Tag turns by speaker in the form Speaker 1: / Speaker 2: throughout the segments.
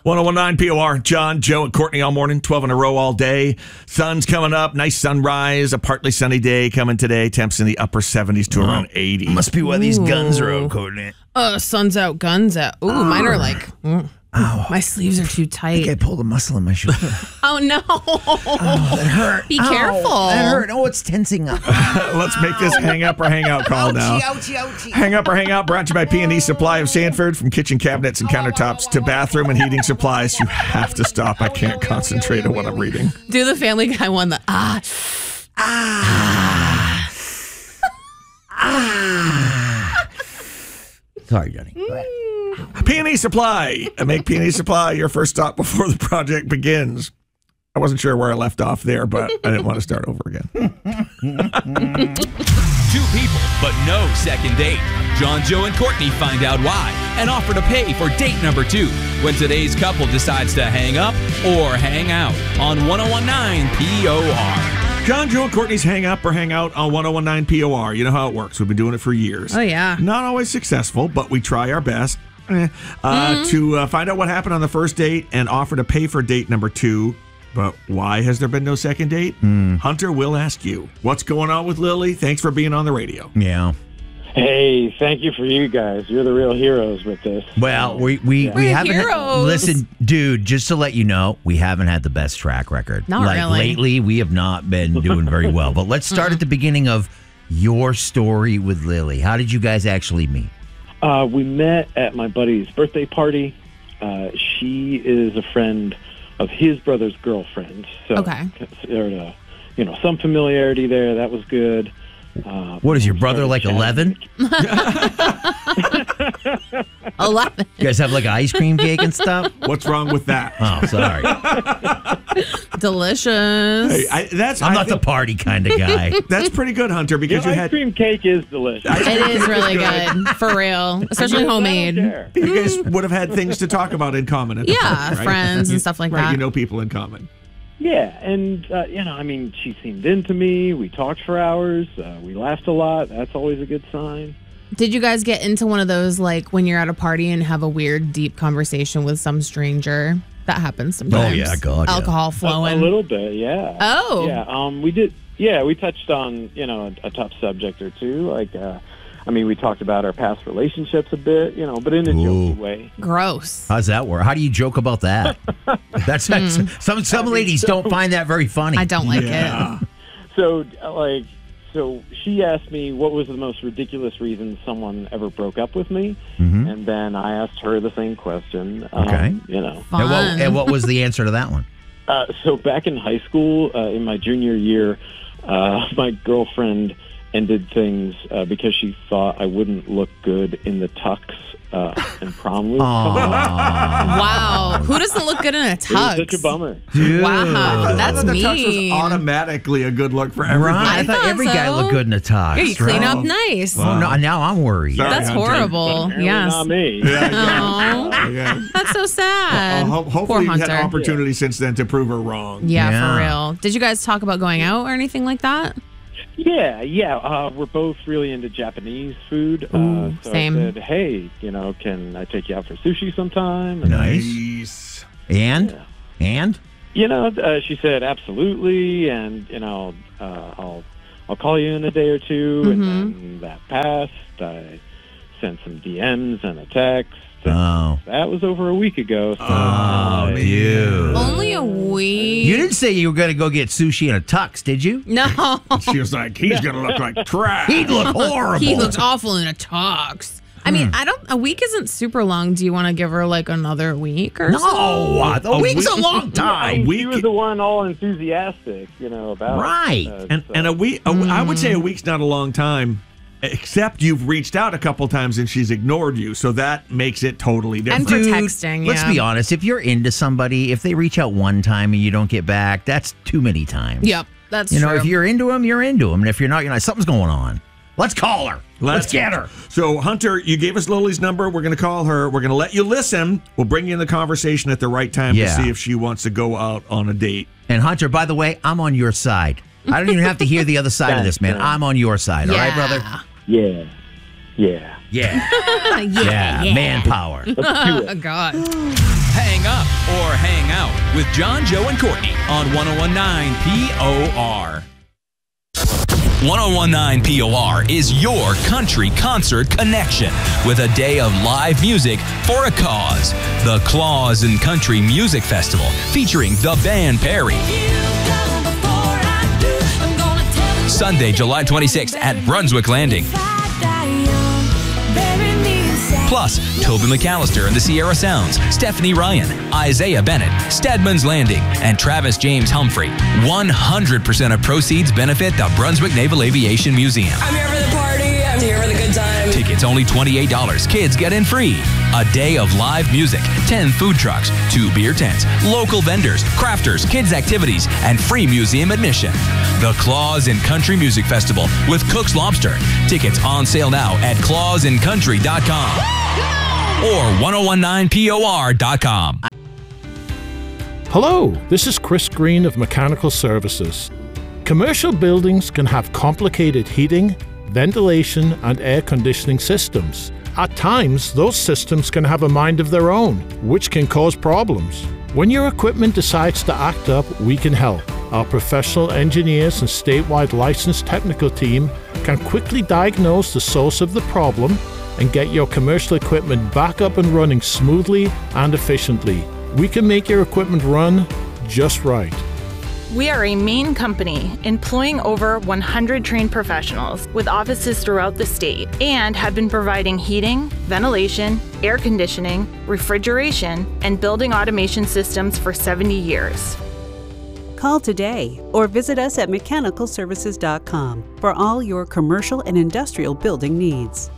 Speaker 1: 1019 POR, John, Joe, and Courtney all morning, 12 in a row all day. Sun's coming up, nice sunrise, a partly sunny day coming today. Temps in the upper 70s to around 80.
Speaker 2: Must be why these guns are out, Courtney.
Speaker 3: Sun's out, guns out. Ooh, mine are like, my sleeves are too tight.
Speaker 2: I think I pulled a muscle in my shoulder.
Speaker 3: Oh, no.
Speaker 2: Oh, that hurt.
Speaker 3: Be careful.
Speaker 2: That hurt. Oh, it's tensing up.
Speaker 1: Let's make this hang up or hang out call now.
Speaker 2: Ouchie.
Speaker 1: Hang up or hang out brought to you by P&E Supply of Sanford. From kitchen cabinets and countertops to bathroom and heating supplies. You have to stop. I can't concentrate on what I'm reading.
Speaker 3: Do the Family Guy one,
Speaker 2: Sorry, Johnny.
Speaker 1: P&E Supply. Make P&E Supply your first stop before the project begins. I wasn't sure where I left off there, but I didn't want to start over again.
Speaker 4: 2 people, but no second date. John, Joe, and Courtney find out why and offer to pay for date number 2 when today's couple decides to hang up or hang out on 1019 POR.
Speaker 1: John, Joe, and Courtney's Hang Up or Hang Out on 1019 POR. You know how it works. We've been doing it for years.
Speaker 3: Oh, yeah.
Speaker 1: Not always successful, but we try our best to find out what happened on the first date and offer to pay for date number 2. But why has there been no second date? Hunter will ask you. What's going on with Lily? Thanks for being on the radio.
Speaker 2: Yeah.
Speaker 5: Hey, thank you for you guys. You're the real heroes with this.
Speaker 2: Well, we haven't listen, dude, just to let you know, we haven't had the best track record.
Speaker 3: Not really.
Speaker 2: Lately, we have not been doing very well. But let's start at the beginning of your story with Lily. How did you guys actually meet?
Speaker 5: We met at my buddy's birthday party. She is a friend of his brother's girlfriend. So considered some familiarity there. That was good.
Speaker 2: What is your brother, like 11?
Speaker 3: 11.
Speaker 2: You guys have like ice cream cake and stuff?
Speaker 1: What's wrong with that?
Speaker 2: Oh, sorry.
Speaker 3: Delicious.
Speaker 1: Hey,
Speaker 2: I'm not the party kind of guy.
Speaker 1: That's pretty good, Hunter, because you
Speaker 5: ice
Speaker 1: had
Speaker 5: cream cake is delicious.
Speaker 3: It is really good, for real, especially homemade.
Speaker 1: You guys would have had things to talk about in common. At the party, right?
Speaker 3: Friends and stuff like that.
Speaker 1: You know people in common.
Speaker 5: Yeah, and, she seemed into me. We talked for hours. We laughed a lot. That's always a good sign.
Speaker 3: Did you guys get into one of those, like, when you're at a party and have a weird, deep conversation with some stranger? That happens sometimes.
Speaker 2: Oh, yeah, God.
Speaker 3: Alcohol flowing.
Speaker 5: A little bit, yeah.
Speaker 3: Oh.
Speaker 5: Yeah, we did. Yeah, we touched on, a tough subject or two. Like, we talked about our past relationships a bit, but in a jokey way.
Speaker 3: Gross.
Speaker 2: How's that work? How do you joke about that? That's some ladies don't find that very funny.
Speaker 3: I don't like it.
Speaker 5: So she asked me what was the most ridiculous reason someone ever broke up with me,
Speaker 2: Mm-hmm.
Speaker 5: and then I asked her the same question.
Speaker 2: Okay.
Speaker 3: Fun.
Speaker 2: And what was the answer to that one?
Speaker 5: So back in high school, in my junior year, my girlfriend ended things because she thought I wouldn't look good in the tux and prom loop.
Speaker 3: Wow. Who doesn't look good in a tux?
Speaker 5: It was such a bummer.
Speaker 2: Dude.
Speaker 3: Wow. That's
Speaker 1: the
Speaker 3: mean.
Speaker 1: tux was automatically a good look for everybody.
Speaker 2: Right. I thought every guy
Speaker 3: so.
Speaker 2: looked good in a tux.
Speaker 3: Yeah, you clean
Speaker 2: right?
Speaker 3: up nice.
Speaker 2: Oh, no, now I'm worried.
Speaker 1: Sorry,
Speaker 3: That's
Speaker 1: Hunter.
Speaker 3: horrible.
Speaker 5: Apparently
Speaker 3: Yes.
Speaker 5: not me.
Speaker 3: Aw.
Speaker 1: Yeah.
Speaker 3: That's so sad.
Speaker 1: Hopefully
Speaker 3: Poor
Speaker 1: you had
Speaker 3: Hunter.
Speaker 1: an opportunity since then to prove her wrong.
Speaker 3: Yeah,
Speaker 2: Yeah.
Speaker 3: for real. Did you guys talk about going out or anything like that?
Speaker 5: Yeah. We're both really into Japanese food. So
Speaker 3: same.
Speaker 5: I said, hey, can I take you out for sushi sometime? And,
Speaker 2: Nice. And?
Speaker 5: she said, absolutely. And, I'll call you in a day or two.
Speaker 3: Mm-hmm.
Speaker 5: And then that passed. I sent some DMs and a text. And
Speaker 2: Oh.
Speaker 5: that was over a week ago. So
Speaker 2: Dude.
Speaker 3: Only a week.
Speaker 2: You didn't say you were going to go get sushi in a tux, did you?
Speaker 3: No.
Speaker 1: She was like, he's going to look like trash.
Speaker 2: He'd look horrible.
Speaker 3: He looks awful in a tux. I mean, a week isn't super long. Do you want to give her like another week or so?
Speaker 2: No, a week's a long time.
Speaker 5: He was the one all enthusiastic, about
Speaker 2: Right.
Speaker 5: it.
Speaker 1: And a week, I would say a week's not a long time, except you've reached out a couple times and she's ignored you. So that makes it totally different.
Speaker 3: And for texting,
Speaker 2: Let's be honest. If you're into somebody, if they reach out one time and you don't get back, that's too many times.
Speaker 3: Yep, that's true.
Speaker 2: If you're into them, you're into them. And if you're not, something's going on. Let's call her. Let's get her.
Speaker 1: So, Hunter, you gave us Lily's number. We're going to call her. We're going to let you listen. We'll bring you in the conversation at the right time to see if she wants to go out on a date.
Speaker 2: And Hunter, by the way, I'm on your side. I don't even have to hear the other side of this, man. I'm on your side. All right, brother?
Speaker 5: Yeah.
Speaker 2: Yeah. Yeah. Manpower.
Speaker 5: Let's do it.
Speaker 3: Oh, God.
Speaker 4: Hang up Out with John, Joe, and Courtney on 101.9 POR. 101.9 POR is your country concert connection with a day of live music for a cause. The Claus and Country Music Festival featuring the band Perry. Sunday, July 26th at Brunswick Landing. Plus, Toby McAllister and the Sierra Sounds, Stephanie Ryan, Isaiah Bennett, Stedman's Landing, and Travis James Humphrey. 100% of proceeds benefit the Brunswick Naval Aviation Museum.
Speaker 6: I'm here for the party. I'm here for the good time.
Speaker 4: Tickets only $28. Kids get in free. A day of live music, 10 food trucks, 2 beer tents, local vendors, crafters, kids' activities, and free museum admission. The Claus and Country Music Festival with Cook's Lobster. Tickets on sale now at clausandcountry.com or 1019por.com.
Speaker 7: Hello, this is Chris Green of Mechanical Services. Commercial buildings can have complicated heating, ventilation, and air conditioning systems. At times, those systems can have a mind of their own, which can cause problems. When your equipment decides to act up, we can help. Our professional engineers and statewide licensed technical team can quickly diagnose the source of the problem and get your commercial equipment back up and running smoothly and efficiently. We can make your equipment run just right.
Speaker 8: We are a Maine company employing over 100 trained professionals with offices throughout the state and have been providing heating, ventilation, air conditioning, refrigeration, and building automation systems for 70 years.
Speaker 9: Call today or visit us at mechanicalservices.com for all your commercial and industrial building needs.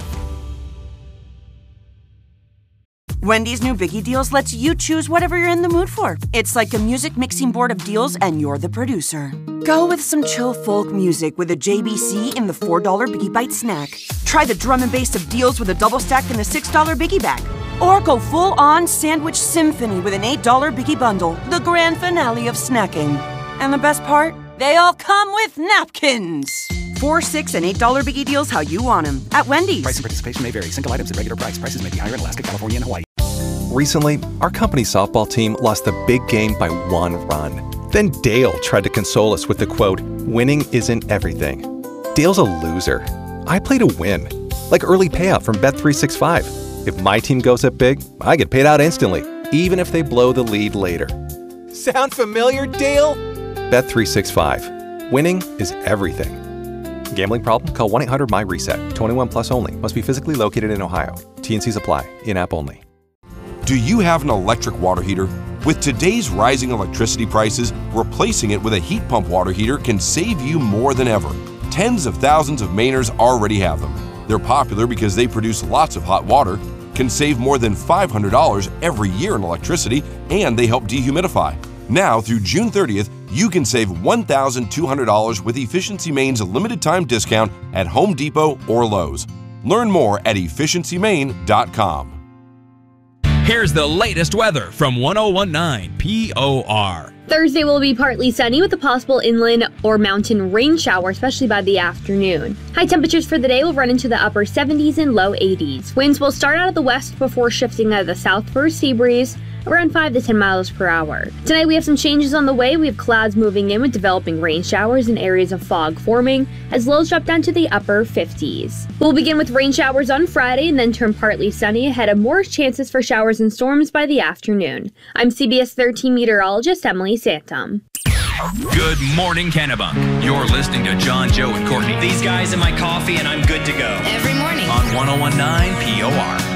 Speaker 10: Wendy's new Biggie Deals lets you choose whatever you're in the mood for. It's like a music mixing board of deals and you're the producer. Go with some chill folk music with a JBC in the $4 Biggie Bite snack. Try the drum and bass of deals with a double stack in the $6 Biggie Bag. Or go full-on sandwich symphony with an $8 Biggie Bundle, the grand finale of snacking. And the best part? They all come with napkins. $4, $6, and $8 Biggie Deals how you want them at Wendy's.
Speaker 11: Price and participation may vary. Single items at regular price. Prices may be higher in Alaska, California, and Hawaii.
Speaker 12: Recently, our company softball team lost the big game by 1 run. Then Dale tried to console us with the quote, "Winning isn't everything." Dale's a loser. I play to win. Like early payout from Bet365. If my team goes up big, I get paid out instantly, even if they blow the lead later.
Speaker 13: Sound familiar, Dale?
Speaker 12: Bet365. Winning is everything. Gambling problem? Call 1-800-MY-RESET. 21 plus only. Must be physically located in Ohio. T&Cs apply. In-app only.
Speaker 14: Do you have an electric water heater? With today's rising electricity prices, replacing it with a heat pump water heater can save you more than ever. Tens of thousands of Mainers already have them. They're popular because they produce lots of hot water, can save more than $500 every year in electricity, and they help dehumidify. Now, through June 30th, you can save $1,200 with Efficiency Maine's limited time discount at Home Depot or Lowe's. Learn more at efficiencymaine.com.
Speaker 4: Here's the latest weather from 101.9 POR.
Speaker 15: Thursday will be partly sunny with a possible inland or mountain rain shower, especially by the afternoon. High temperatures for the day will run into the upper 70s and low 80s. Winds will start out of the west before shifting out of the south for a sea breeze, around 5 to 10 miles per hour. Tonight we have some changes on the way. We have clouds moving in with developing rain showers and areas of fog forming as lows drop down to the upper 50s. We'll begin with rain showers on Friday and then turn partly sunny ahead of more chances for showers and storms by the afternoon. I'm CBS 13 meteorologist Emily Santum.
Speaker 4: Good morning, Kennebunk. You're listening to John, Joe, and Courtney.
Speaker 16: These guys in my coffee and I'm good to go.
Speaker 17: Every morning.
Speaker 4: On 101.9 POR.